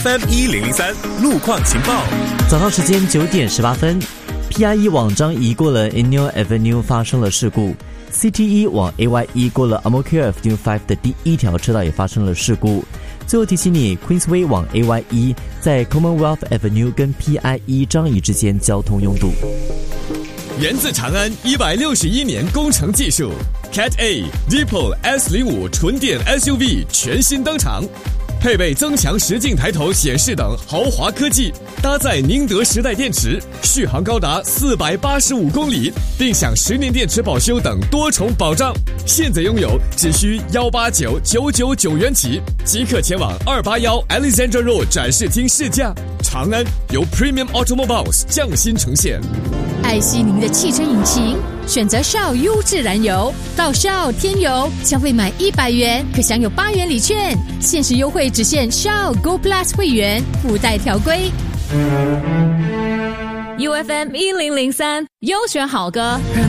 FM1003路况情报。 早上时间9点18分 ，PIE 往张仪过了 Inyo Avenue 发生了事故。CTE 往 AYE 过了 Amokir Avenue 5的第一条车道也发生了事故。最后提醒你 ，Queensway 往 AYE 在 Commonwealth Avenue 跟 PIE 张仪之间交通拥堵。 源自长安161年工程技术 ，Cat A Deepol S05 纯电 SUV 全新登场。配备增强实境抬头显示等豪华科技，搭载宁德时代电池，续航高达485公里，并享10年电池保修等多重保障。现在拥有只需189,999元起，即刻前往281 Alexandra Road 展示厅试驾。长安由 Premium Automobiles 匠心呈现。 爱惜您的汽车引擎，选择Shell优质燃油，到Shell添油，消费满100元可享有8元礼券，限时优惠只限Shell Go Plus 会员，附带条规。UFM 1003优选好歌。